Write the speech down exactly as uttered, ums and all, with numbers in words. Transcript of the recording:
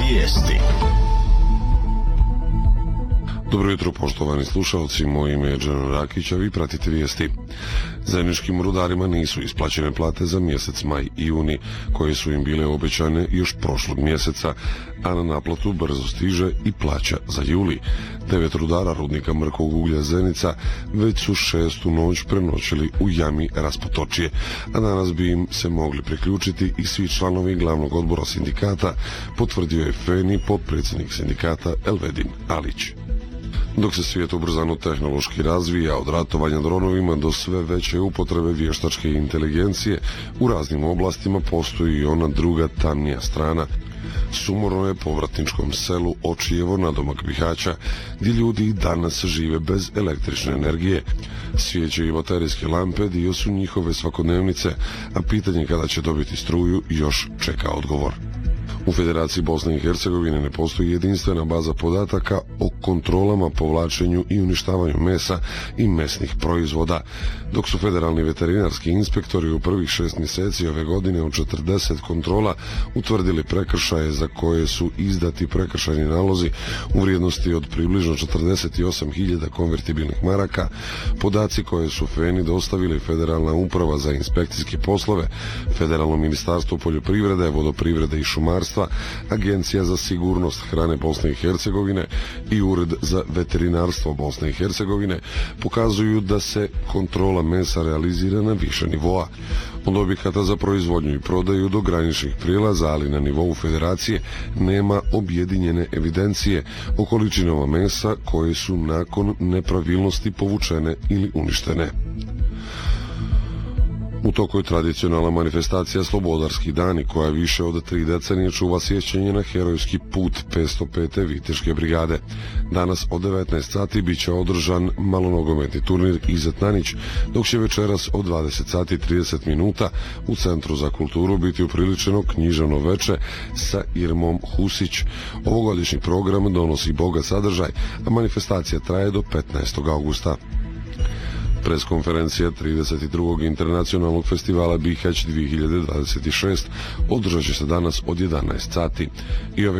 Vijesti. Dobro jutro, poštovani slušalci, moje ime je Džeran Rakić, a vi pratite vijesti. Zajedničkim rudarima nisu isplaćene plate za mjesec maj i juni, koje su im bile obećane još prošlog mjeseca, a na naplatu brzo stiže i plaća za juli. Devet rudara rudnika mrkog uglja Zenica već su šestu noć prenoćili u jami Raspotočije, a danas bi im se mogli priključiti i svi članovi glavnog odbora sindikata, potvrdio je Feni potpredsjednik sindikata Elvedin Alić. Dok se svijet ubrzano tehnološki razvija, od ratovanja dronovima do sve veće upotrebe vještačke inteligencije, u raznim oblastima postoji i ona druga tamnija strana. Sumorno je povratničkom selu Očijevo nadomak Bihaća, gdje ljudi i danas žive bez električne energije. Svijeće i baterijske lampe dio su njihove svakodnevnice, a pitanje kada će dobiti struju još čeka odgovor. U Federaciji Bosne i Hercegovine ne postoji jedinstvena baza podataka o kontrolama, povlačenju i uništavanju mesa i mesnih proizvoda, dok su federalni veterinarski inspektori u prvih šest mjeseci ove godine od četrdeset kontrola utvrdili prekršaje za koje su izdati prekršajni nalozi u vrijednosti od približno četrdeset osam hiljada konvertibilnih maraka. Podaci koje su Feni dostavili Federalna uprava za inspekcijske poslove, Federalno ministarstvo poljoprivrede, vodoprivrede i šumarstva, Agencija za sigurnost hrane Bosne i Hercegovine i Ured za veterinarstvo Bosne i Hercegovine pokazuju da se kontrola mesa realizira na više nivoa. Od objekata za proizvodnju i prodaju do graničnih prijelaza, ali na nivou federacije nema objedinjene evidencije o količinama mesa koje su nakon nepravilnosti povučene ili uništene. U toku je tradicionalna manifestacija Slobodarski dani, koja više od tri decenije čuva sjećanje na herojski put petsto pete Viteške brigade. Danas od devetnaest sati bit će održan malonogometni turnir Izet Nanić, dok će večeras od dvadeset sati i trideset minuta u Centru za kulturu biti upriličeno književno veče sa Irmom Husić. Ovogodišnji program donosi bogat sadržaj, a manifestacija traje do petnaestog augusta. Preskonferencija trideset drugog internacionalnog festivala Bihać dvije hiljade dvadeset šest održat će se danas od jedanaest sati. I ove